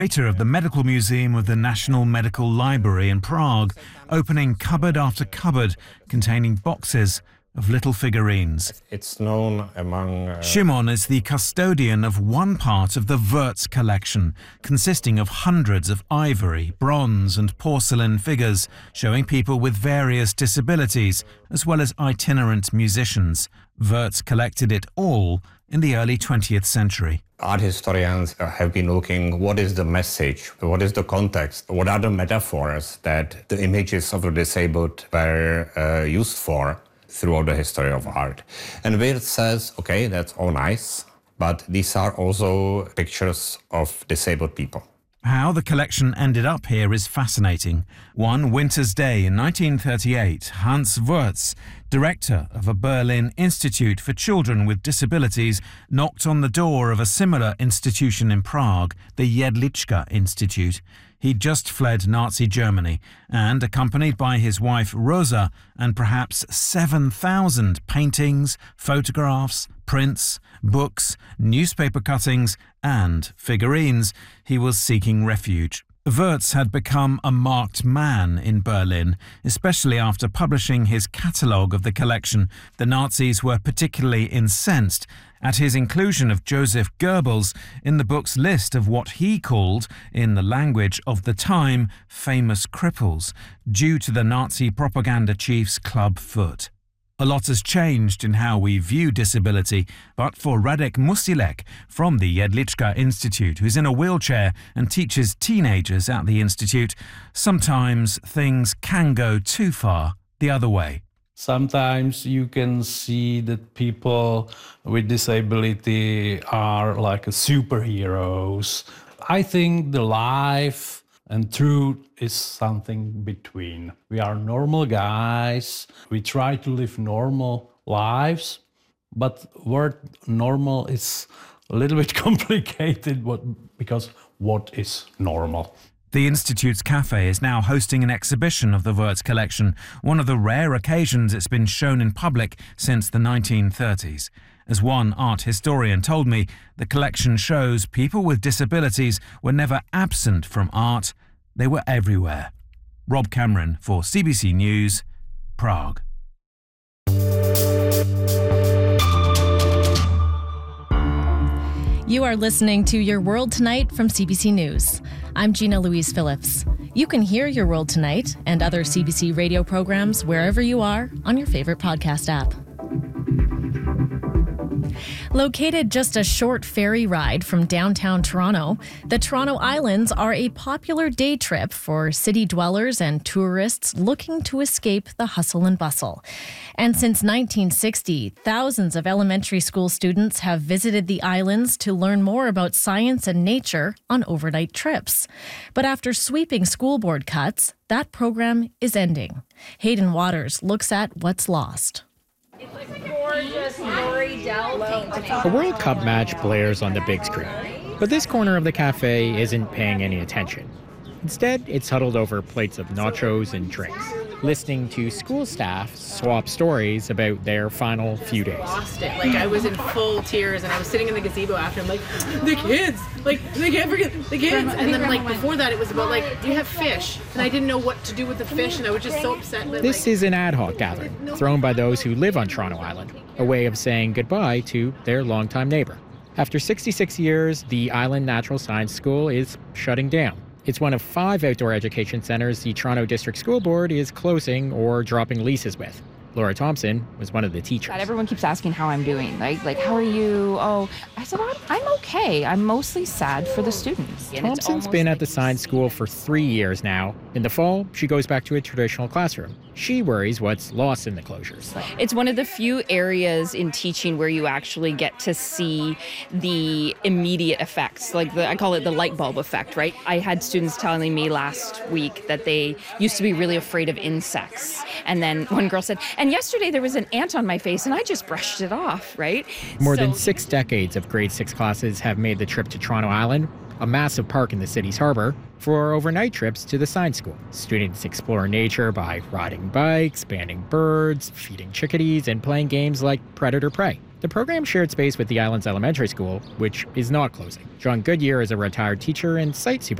Curator of the Medical Museum of the National Medical Library in Prague, opening cupboard after cupboard containing boxes of little figurines. It's known among... Shimon is the custodian of one part of the Wurtz collection, consisting of hundreds of ivory, bronze and porcelain figures showing people with various disabilities, as well as itinerant musicians. Wurtz collected it all in the early 20th century. Art historians have been looking, what is the message, what is the context, what are the metaphors that the images of the disabled were used for throughout the history of art. And Wurtz says, okay, that's all nice, but these are also pictures of disabled people. How the collection ended up here is fascinating. One winter's day in 1938, Hans Wurtz, director of a Berlin Institute for Children with Disabilities, knocked on the door of a similar institution in Prague, the Jedlička Institute. He'd just fled Nazi Germany and, accompanied by his wife Rosa and perhaps 7,000 paintings, photographs, prints, books, newspaper cuttings and figurines, he was seeking refuge. Wurtz had become a marked man in Berlin, especially after publishing his catalogue of the collection. The Nazis were particularly incensed at his inclusion of Joseph Goebbels in the book's list of what he called, in the language of the time, famous cripples, due to the Nazi propaganda chief's club foot. A lot has changed in how we view disability, but for Radek Musilek from the Jedlička Institute, who's in a wheelchair and teaches teenagers at the institute, sometimes things can go too far the other way. Sometimes you can see that people with disability are like superheroes. I think the life and truth is something between. We are normal guys. We try to live normal lives, but word normal is a little bit complicated because what is normal? The Institute's cafe is now hosting an exhibition of the Wurtz collection, one of the rare occasions it's been shown in public since the 1930s. As one art historian told me, the collection shows people with disabilities were never absent from art, they were everywhere. Rob Cameron for CBC News, Prague. You are listening to Your World Tonight from CBC News. I'm Gina Louise Phillips. You can hear Your World Tonight and other CBC radio programs wherever you are on your favorite podcast app. Located just a short ferry ride from downtown Toronto, the Toronto Islands are a popular day trip for city dwellers and tourists looking to escape the hustle and bustle. And since 1960, thousands of elementary school students have visited the islands to learn more about science and nature on overnight trips. But after sweeping school board cuts, that program is ending. Hayden Waters looks at what's lost. A World Cup match blares on the big screen, but this corner of the cafe isn't paying any attention. Instead, it's huddled over plates of nachos and drinks, listening to school staff swap stories about their final few days. I was in full tears, and I was sitting in the gazebo after. I'm like, the kids, they can't forget the kids. And then before that, it was about do you have fish? And I didn't know what to do with the fish, and I was just so upset. This is an ad hoc gathering thrown by those who live on Toronto Island, a way of saying goodbye to their longtime neighbor. After 66 years, the Island Natural Science School is shutting down. It's one of 5 outdoor education centres the Toronto District School Board is closing or dropping leases with. Laura Thompson was one of the teachers. Everyone keeps asking how I'm doing, like how are you? Oh, I said, I'm okay. I'm mostly sad for the students. Thompson's been at the science school for 3 years now. In the fall, she goes back to a traditional classroom. She worries what's lost in the closures. It's one of the few areas in teaching where you actually get to see the immediate effects, I call it the light bulb effect, right? I had students telling me last week that they used to be really afraid of insects. And then one girl said, and yesterday there was an ant on my face and I just brushed it off, right? More than 6 decades of grade 6 classes have made the trip to Toronto Island. a massive park in the city's harbor, for overnight trips to the science school. Students explore nature by riding bikes, banding birds, feeding chickadees, and playing games like Predator Prey. The program shared space with the island's elementary school, which is not closing. John Goodyear is a retired teacher and site supervisor